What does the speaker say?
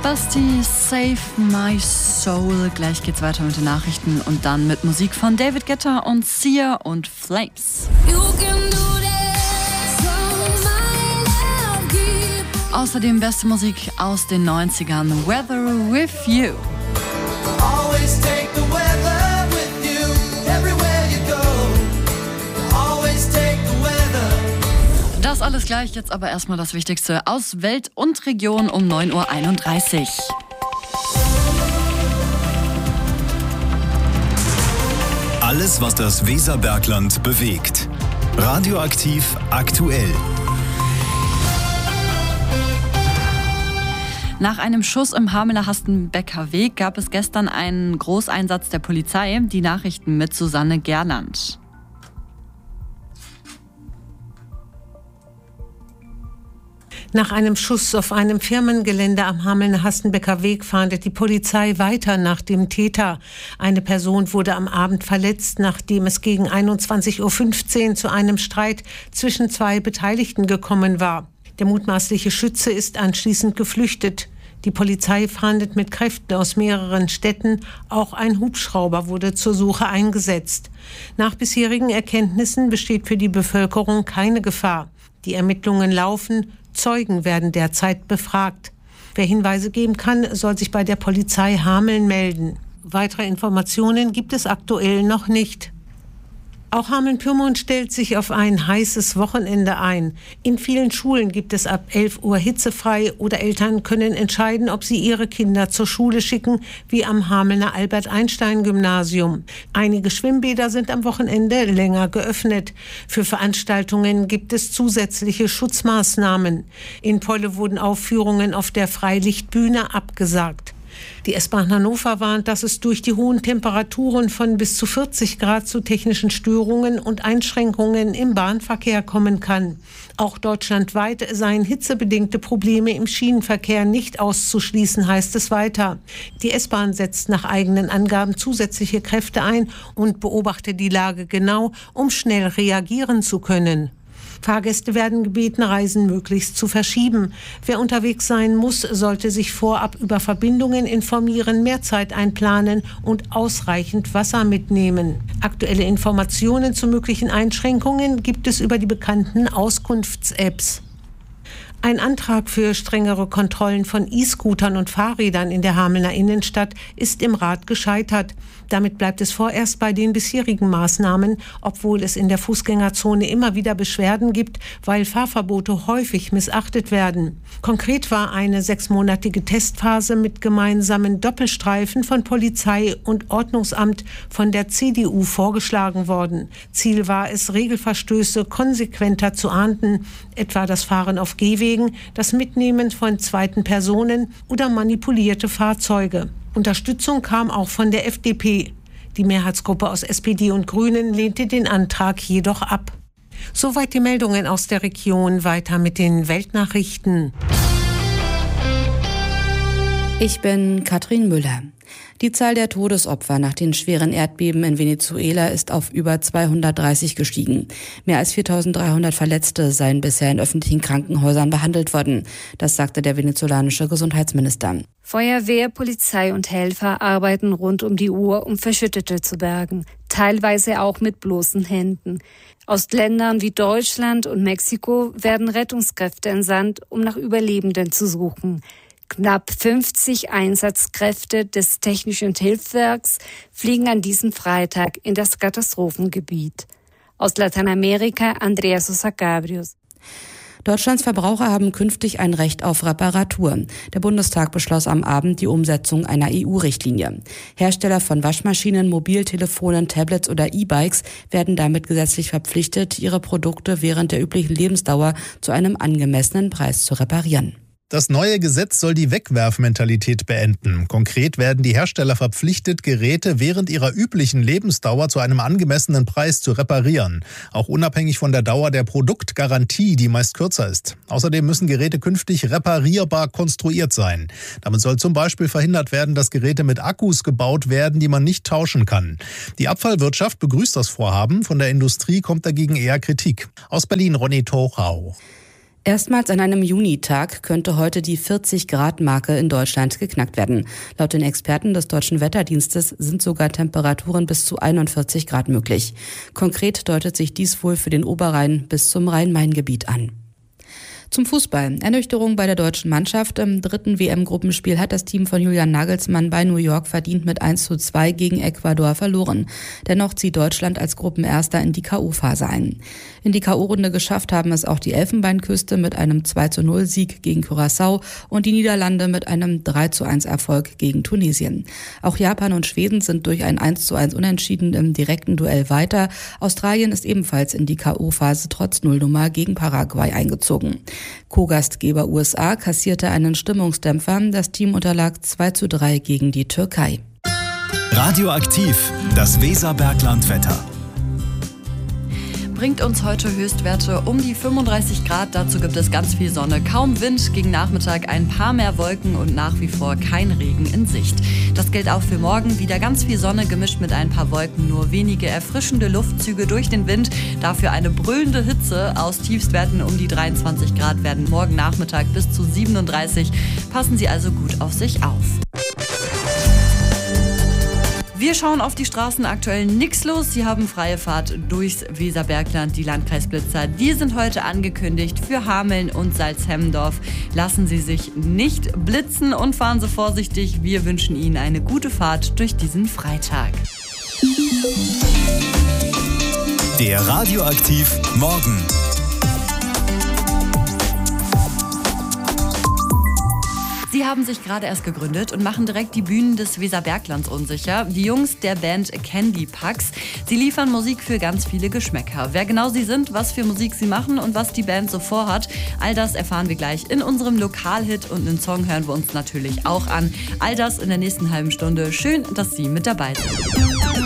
Basti, Save My Soul. Gleich geht's weiter mit den Nachrichten und dann mit Musik von David Guetta und Sia und Flames. Außerdem beste Musik aus den 90ern, Weather With You. Always take the weather with you, everywhere you go. Always take the weather. Das alles gleich, jetzt aber erstmal das Wichtigste aus Welt und Region um 9.31 Uhr. Alles, was das Weserbergland bewegt. Radioaktiv aktuell. Nach einem Schuss im Hamelner Hastenbecker Weg gab es gestern einen Großeinsatz der Polizei. Die Nachrichten mit Susanne Gerland. Nach einem Schuss auf einem Firmengelände am Hamelner Hastenbecker Weg fahndet die Polizei weiter nach dem Täter. Eine Person wurde am Abend verletzt, nachdem es gegen 21.15 Uhr zu einem Streit zwischen zwei Beteiligten gekommen war. Der mutmaßliche Schütze ist anschließend geflüchtet. Die Polizei fahndet mit Kräften aus mehreren Städten. Auch ein Hubschrauber wurde zur Suche eingesetzt. Nach bisherigen Erkenntnissen besteht für die Bevölkerung keine Gefahr. Die Ermittlungen laufen. Zeugen werden derzeit befragt. Wer Hinweise geben kann, soll sich bei der Polizei Hameln melden. Weitere Informationen gibt es aktuell noch nicht. Auch Hameln-Pyrmont stellt sich auf ein heißes Wochenende ein. In vielen Schulen gibt es ab 11 Uhr hitzefrei oder Eltern können entscheiden, ob sie ihre Kinder zur Schule schicken, wie am Hamelner Albert-Einstein-Gymnasium. Einige Schwimmbäder sind am Wochenende länger geöffnet. Für Veranstaltungen gibt es zusätzliche Schutzmaßnahmen. In Polle wurden Aufführungen auf der Freilichtbühne abgesagt. Die S-Bahn Hannover warnt, dass es durch die hohen Temperaturen von bis zu 40 Grad zu technischen Störungen und Einschränkungen im Bahnverkehr kommen kann. Auch deutschlandweit seien hitzebedingte Probleme im Schienenverkehr nicht auszuschließen, heißt es weiter. Die S-Bahn setzt nach eigenen Angaben zusätzliche Kräfte ein und beobachtet die Lage genau, um schnell reagieren zu können. Fahrgäste werden gebeten, Reisen möglichst zu verschieben. Wer unterwegs sein muss, sollte sich vorab über Verbindungen informieren, mehr Zeit einplanen und ausreichend Wasser mitnehmen. Aktuelle Informationen zu möglichen Einschränkungen gibt es über die bekannten Auskunfts-Apps. Ein Antrag für strengere Kontrollen von E-Scootern und Fahrrädern in der Hamelner Innenstadt ist im Rat gescheitert. Damit bleibt es vorerst bei den bisherigen Maßnahmen, obwohl es in der Fußgängerzone immer wieder Beschwerden gibt, weil Fahrverbote häufig missachtet werden. Konkret war eine 6-monatige Testphase mit gemeinsamen Doppelstreifen von Polizei und Ordnungsamt von der CDU vorgeschlagen worden. Ziel war es, Regelverstöße konsequenter zu ahnden, etwa das Fahren auf Gehwegen, das Mitnehmen von zweiten Personen oder manipulierte Fahrzeuge. Unterstützung kam auch von der FDP. Die Mehrheitsgruppe aus SPD und Grünen lehnte den Antrag jedoch ab. Soweit die Meldungen aus der Region. Weiter mit den Weltnachrichten. Ich bin Katrin Müller. Die Zahl der Todesopfer nach den schweren Erdbeben in Venezuela ist auf über 230 gestiegen. Mehr als 4.300 Verletzte seien bisher in öffentlichen Krankenhäusern behandelt worden. Das sagte der venezolanische Gesundheitsminister. Feuerwehr, Polizei und Helfer arbeiten rund um die Uhr, um Verschüttete zu bergen. Teilweise auch mit bloßen Händen. Aus Ländern wie Deutschland und Mexiko werden Rettungskräfte entsandt, um nach Überlebenden zu suchen. Knapp 50 Einsatzkräfte des Technischen Hilfswerks fliegen an diesem Freitag in das Katastrophengebiet. Aus Lateinamerika Andrea Sosa Cabrios. Deutschlands Verbraucher haben künftig ein Recht auf Reparatur. Der Bundestag beschloss am Abend die Umsetzung einer EU-Richtlinie. Hersteller von Waschmaschinen, Mobiltelefonen, Tablets oder E-Bikes werden damit gesetzlich verpflichtet, ihre Produkte während der üblichen Lebensdauer zu einem angemessenen Preis zu reparieren. Das neue Gesetz soll die Wegwerfmentalität beenden. Konkret werden die Hersteller verpflichtet, Geräte während ihrer üblichen Lebensdauer zu einem angemessenen Preis zu reparieren. Auch unabhängig von der Dauer der Produktgarantie, die meist kürzer ist. Außerdem müssen Geräte künftig reparierbar konstruiert sein. Damit soll zum Beispiel verhindert werden, dass Geräte mit Akkus gebaut werden, die man nicht tauschen kann. Die Abfallwirtschaft begrüßt das Vorhaben. Von der Industrie kommt dagegen eher Kritik. Aus Berlin Ronny Tochau. Erstmals an einem Junitag könnte heute die 40-Grad-Marke in Deutschland geknackt werden. Laut den Experten des Deutschen Wetterdienstes sind sogar Temperaturen bis zu 41 Grad möglich. Konkret deutet sich dies wohl für den Oberrhein bis zum Rhein-Main-Gebiet an. Zum Fußball. Ernüchterung bei der deutschen Mannschaft. Im 3. WM-Gruppenspiel hat das Team von Julian Nagelsmann bei New York verdient mit 1:2 gegen Ecuador verloren. Dennoch zieht Deutschland als Gruppenerster in die K.O.-Phase ein. In die K.O.-Runde geschafft haben es auch die Elfenbeinküste mit einem 2:0-Sieg gegen Curaçao und die Niederlande mit einem 3:1-Erfolg gegen Tunesien. Auch Japan und Schweden sind durch ein 1:1 Unentschieden im direkten Duell weiter. Australien ist ebenfalls in die K.O.-Phase trotz Nullnummer gegen Paraguay eingezogen. Co-Gastgeber USA kassierte einen Stimmungsdämpfer. Das Team unterlag 2:3 gegen die Türkei. Radioaktiv, das Weserberglandwetter. Bringt uns heute Höchstwerte um die 35 Grad. Dazu gibt es ganz viel Sonne, kaum Wind, gegen Nachmittag ein paar mehr Wolken und nach wie vor kein Regen in Sicht. Das gilt auch für morgen. Wieder ganz viel Sonne gemischt mit ein paar Wolken, nur wenige erfrischende Luftzüge durch den Wind. Dafür eine brüllende Hitze. Aus Tiefstwerten um die 23 Grad werden morgen Nachmittag bis zu 37. Passen Sie also gut auf sich auf. Wir schauen auf die Straßen, aktuell nichts los. Sie haben freie Fahrt durchs Weserbergland. Die Landkreisblitzer, die sind heute angekündigt für Hameln und Salzhemmendorf. Lassen Sie sich nicht blitzen und fahren Sie vorsichtig. Wir wünschen Ihnen eine gute Fahrt durch diesen Freitag. Der Radioaktiv Morgen. Sie haben sich gerade erst gegründet und machen direkt die Bühnen des Weserberglands unsicher. Die Jungs der Band Candy Pucks. Sie liefern Musik für ganz viele Geschmäcker. Wer genau sie sind, was für Musik sie machen und was die Band so vorhat, all das erfahren wir gleich in unserem Lokalhit und einen Song hören wir uns natürlich auch an. All das in der nächsten halben Stunde. Schön, dass Sie mit dabei sind.